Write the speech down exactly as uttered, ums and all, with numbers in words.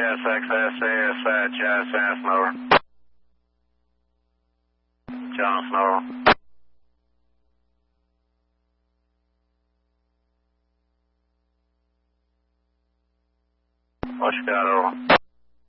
S X S C S uh, John Snower. John Snower. What you got, over?